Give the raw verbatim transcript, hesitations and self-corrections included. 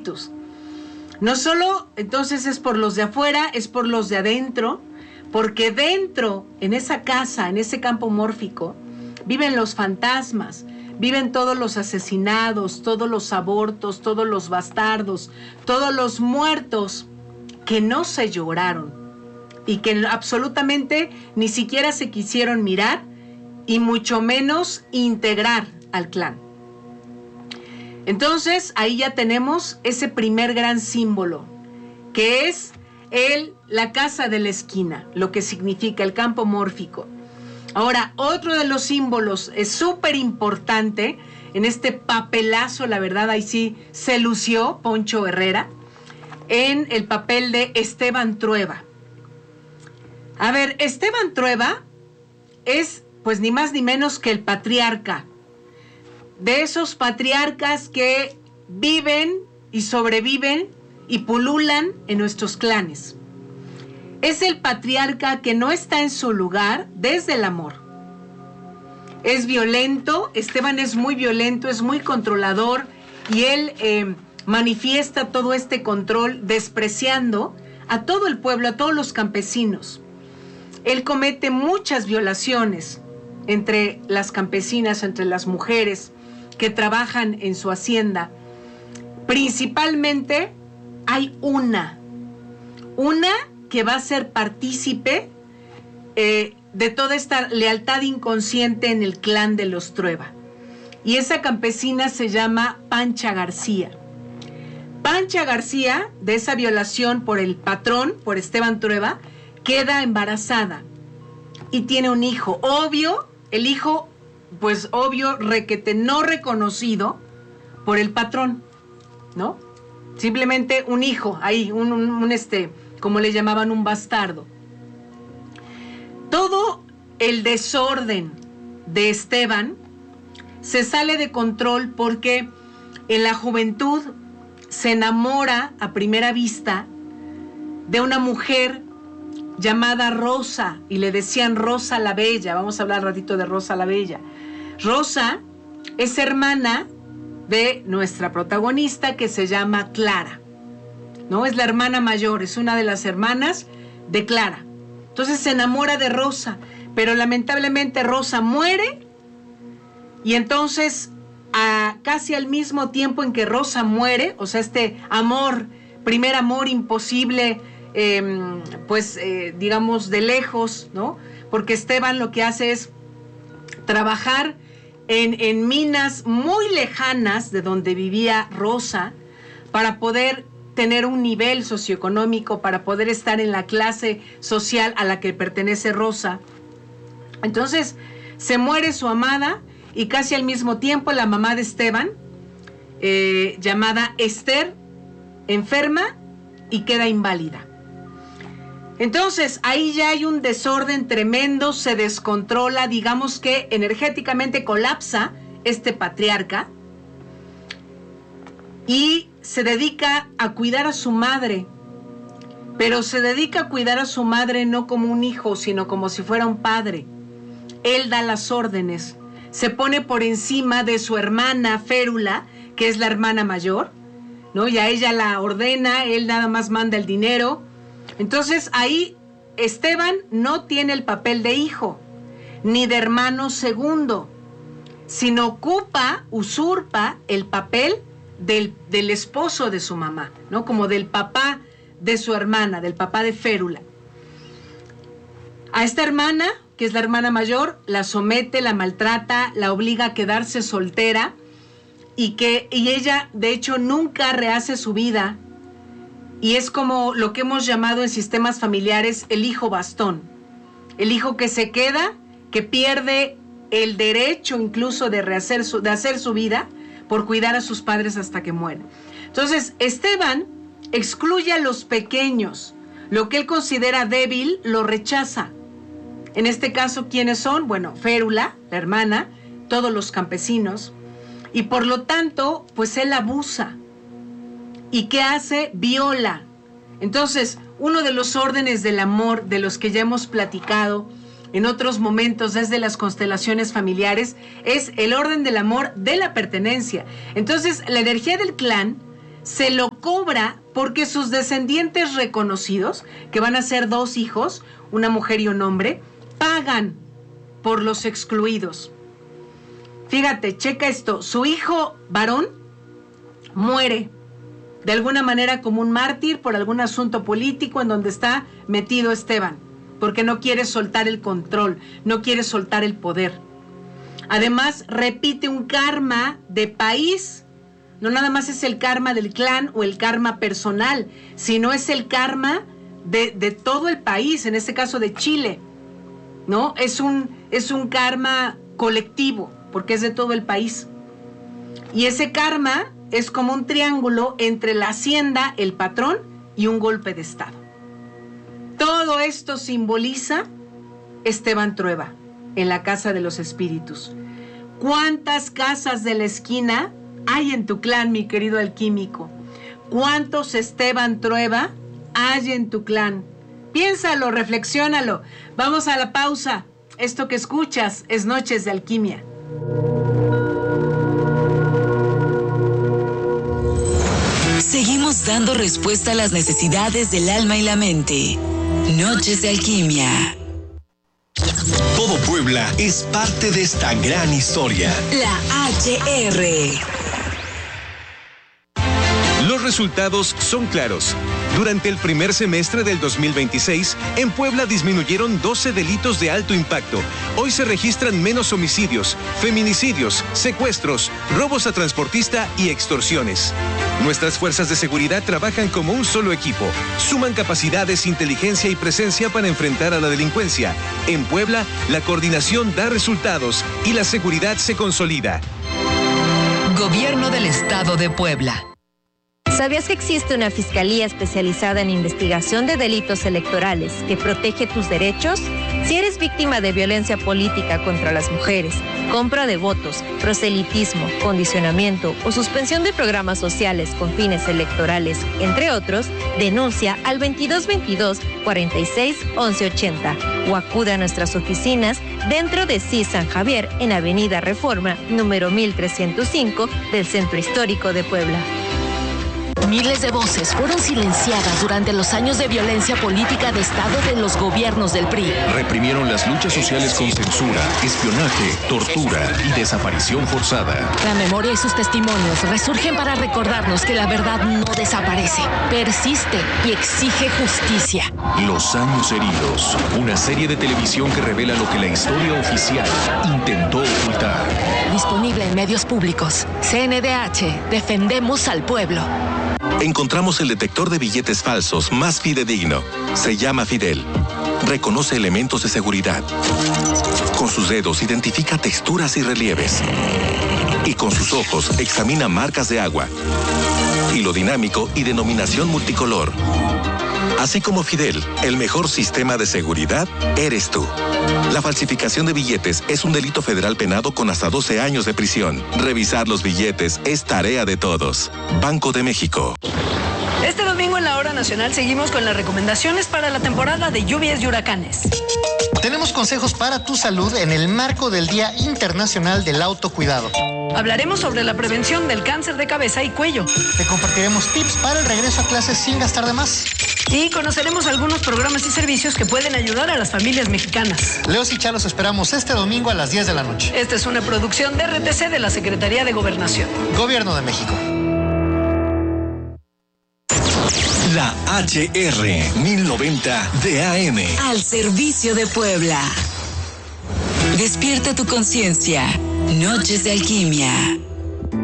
espíritus. No solo entonces es por los de afuera, es por los de adentro, porque dentro, en esa casa, en ese campo mórfico, viven los fantasmas, viven todos los asesinados, todos los abortos, todos los bastardos, todos los muertos que no se lloraron y que absolutamente ni siquiera se quisieron mirar y mucho menos integrar al clan. Entonces, ahí ya tenemos ese primer gran símbolo, que es el, la casa de la esquina, lo que significa el campo mórfico. Ahora, otro de los símbolos es súper importante en este papelazo, la verdad, ahí sí se lució Poncho Herrera, en el papel de Esteban Trueba. A ver, Esteban Trueba es, pues, ni más ni menos que el patriarca, de esos patriarcas que viven y sobreviven y pululan en nuestros clanes. Es el patriarca que no está en su lugar desde el amor. Es violento, Esteban es muy violento, es muy controlador y él eh, manifiesta todo este control despreciando a todo el pueblo, a todos los campesinos. Él comete muchas violaciones entre las campesinas, entre las mujeres que trabajan en su hacienda. Principalmente hay una, una que va a ser partícipe eh, de toda esta lealtad inconsciente en el clan de los Trueba. Y esa campesina se llama Pancha García. Pancha García, de esa violación por el patrón, por Esteban Trueba, queda embarazada y tiene un hijo. Obvio, el hijo, pues obvio, requete no reconocido por el patrón, ¿no? Simplemente un hijo, ahí, un, un, un este, como le llamaban, un bastardo. Todo el desorden de Esteban se sale de control porque en la juventud se enamora a primera vista de una mujer llamada Rosa, y le decían Rosa la Bella. Vamos a hablar un ratito de Rosa la Bella. Rosa es hermana de nuestra protagonista, que se llama Clara, ¿no? Es la hermana mayor, es una de las hermanas de Clara. Entonces se enamora de Rosa, pero lamentablemente Rosa muere, y entonces a, casi al mismo tiempo en que Rosa muere, o sea, este amor, primer amor imposible, eh, pues eh, digamos de lejos, ¿no? Porque Esteban lo que hace es trabajar en, en minas muy lejanas de donde vivía Rosa para poder tener un nivel socioeconómico, para poder estar en la clase social a la que pertenece Rosa. Entonces se muere su amada y casi al mismo tiempo la mamá de Esteban, eh, llamada Esther, enferma y queda inválida. Entonces ahí ya hay un desorden tremendo, se descontrola, digamos que energéticamente colapsa este patriarca y se dedica a cuidar a su madre, pero se dedica a cuidar a su madre no como un hijo, sino como si fuera un padre. Él da las órdenes, se pone por encima de su hermana Férula, que es la hermana mayor, ¿no? Y a ella la ordena, él nada más manda el dinero. Entonces ahí Esteban no tiene el papel de hijo, ni de hermano segundo, sino ocupa, usurpa el papel del, del esposo de su mamá, ¿no? Como del papá de su hermana, del papá de Férula. A esta hermana, que es la hermana mayor, la somete, la maltrata, la obliga a quedarse soltera y, que, y ella de hecho nunca rehace su vida. Y es como lo que hemos llamado en sistemas familiares el hijo bastón. El hijo que se queda, que pierde el derecho incluso de rehacer su, de hacer su vida por cuidar a sus padres hasta que mueren. Entonces, Esteban excluye a los pequeños. Lo que él considera débil, lo rechaza. En este caso, ¿quiénes son? Bueno, Férula, la hermana, todos los campesinos. Y por lo tanto, pues él abusa. ¿Y qué hace? Viola. Entonces, uno de los órdenes del amor de los que ya hemos platicado en otros momentos desde las constelaciones familiares es el orden del amor de la pertenencia. Entonces, la energía del clan se lo cobra porque sus descendientes reconocidos, que van a ser dos hijos, una mujer y un hombre, pagan por los excluidos. Fíjate, checa esto, su hijo varón muere de alguna manera como un mártir por algún asunto político en donde está metido Esteban, porque no quiere soltar el control, no quiere soltar el poder. Además, repite un karma de país. No nada más es el karma del clan o el karma personal, sino es el karma de, de todo el país, en este caso de Chile, ¿no? Es un, es un karma colectivo, porque es de todo el país. Y ese karma es como un triángulo entre la hacienda, el patrón y un golpe de estado. Todo esto simboliza Esteban Trueba en la Casa de los Espíritus. ¿Cuántas casas de la esquina hay en tu clan, mi querido alquímico? ¿Cuántos Esteban Trueba hay en tu clan? Piénsalo, reflexiónalo. Vamos a la pausa. Esto que escuchas es Noches de Alquimia. Seguimos dando respuesta a las necesidades del alma y la mente. Noches de Alquimia. Todo Puebla es parte de esta gran historia. La H R. Los resultados son claros. Durante el primer semestre del dos mil veintiséis, en Puebla disminuyeron doce delitos de alto impacto. Hoy se registran menos homicidios, feminicidios, secuestros, robos a transportista y extorsiones. Nuestras fuerzas de seguridad trabajan como un solo equipo. Suman capacidades, inteligencia y presencia para enfrentar a la delincuencia. En Puebla, la coordinación da resultados y la seguridad se consolida. Gobierno del Estado de Puebla. ¿Sabías que existe una fiscalía especializada en investigación de delitos electorales que protege tus derechos? Si eres víctima de violencia política contra las mujeres, compra de votos, proselitismo, condicionamiento o suspensión de programas sociales con fines electorales, entre otros, denuncia al veintidós veintidós, cuarenta y seis, once ochenta o acude a nuestras oficinas dentro de C I S San Javier en Avenida Reforma, número mil trescientos cinco del Centro Histórico de Puebla. Miles de voces fueron silenciadas durante los años de violencia política de Estado de los gobiernos del P R I. Reprimieron las luchas sociales con censura, espionaje, tortura y desaparición forzada. La memoria y sus testimonios resurgen para recordarnos que la verdad no desaparece, persiste y exige justicia. Los años heridos, una serie de televisión que revela lo que la historia oficial intentó ocultar. Disponible en medios públicos. C N D H, defendemos al pueblo. Encontramos el detector de billetes falsos más fidedigno. Se llama Fidel. Reconoce elementos de seguridad. Con sus dedos identifica texturas y relieves. Y con sus ojos examina marcas de agua. Hilo dinámico y denominación multicolor. Así como Fidel, el mejor sistema de seguridad eres tú. La falsificación de billetes es un delito federal penado con hasta doce años de prisión. Revisar los billetes es tarea de todos. Banco de México. Este domingo en la Hora Nacional seguimos con las recomendaciones para la temporada de lluvias y huracanes. Tenemos consejos para tu salud en el marco del Día Internacional del Autocuidado. Hablaremos sobre la prevención del cáncer de cabeza y cuello. Te compartiremos tips para el regreso a clases sin gastar de más. Y conoceremos algunos programas y servicios que pueden ayudar a las familias mexicanas. Leos y Chalos esperamos este domingo a las diez de la noche. Esta es una producción de R T C de la Secretaría de Gobernación. Gobierno de México. La H R mil noventa de A M. Al servicio de Puebla. Despierta tu conciencia. Noches de Alquimia.